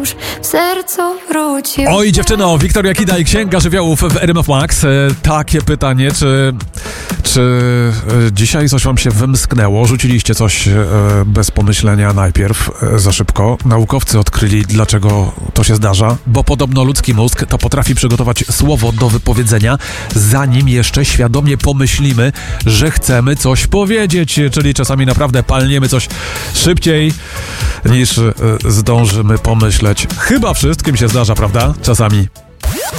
w sercu wrócił. Oj dziewczyno, Wiktoria Kida i Księga Żywiołów w RMF Max. Takie pytanie, czy dzisiaj coś wam się wymsknęło? Rzuciliście coś bez pomyślenia najpierw, za szybko. Naukowcy odkryli, dlaczego to się zdarza, bo podobno ludzki mózg to potrafi przygotować słowo do wypowiedzenia, zanim jeszcze świadomie pomyślimy, że chcemy coś powiedzieć, czyli czasami naprawdę palniemy coś szybciej niż zdążymy pomyśleć. Chyba wszystkim się zdarza, prawda? Czasami.